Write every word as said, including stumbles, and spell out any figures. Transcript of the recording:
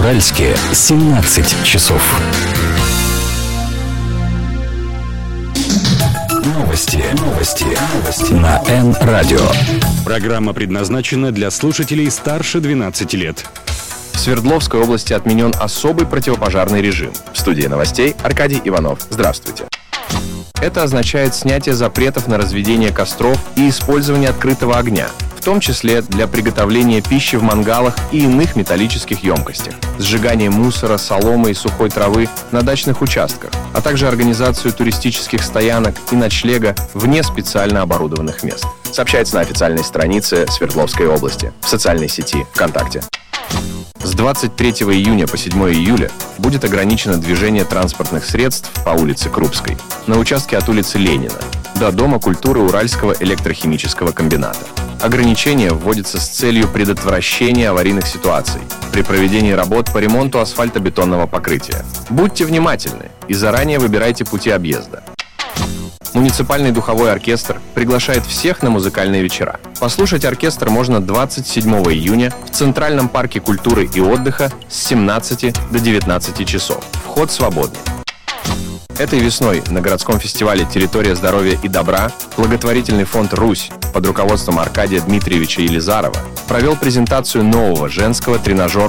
Уральске семнадцать часов. Новости, новости, новости на Эн-радио. Программа предназначена для слушателей старше двенадцати лет. В Свердловской области отменен особый противопожарный режим. В студии новостей Аркадий Иванов. Здравствуйте. Это означает снятие запретов на разведение костров и использование открытого огня, в том числе для приготовления пищи в мангалах и иных металлических емкостях, сжигание мусора, соломы и сухой травы на дачных участках, а также организацию туристических стоянок и ночлега вне специально оборудованных мест. Сообщается на официальной странице Свердловской области в социальной сети ВКонтакте. С двадцать третьего июня по седьмого июля будет ограничено движение транспортных средств по улице Крупской на участке от улицы Ленина до Дома культуры Уральского электрохимического комбината. Ограничение вводится с целью предотвращения аварийных ситуаций при проведении работ по ремонту асфальтобетонного покрытия. Будьте внимательны и заранее выбирайте пути объезда. Муниципальный духовой оркестр приглашает всех на музыкальные вечера. Послушать оркестр можно двадцать седьмого июня в Центральном парке культуры и отдыха с семнадцати до девятнадцати часов. Вход свободный. Этой весной на городском фестивале «Территория здоровья и добра» благотворительный фонд «Русь» под руководством Аркадия Дмитриевича Елизарова провел презентацию нового женского тренажера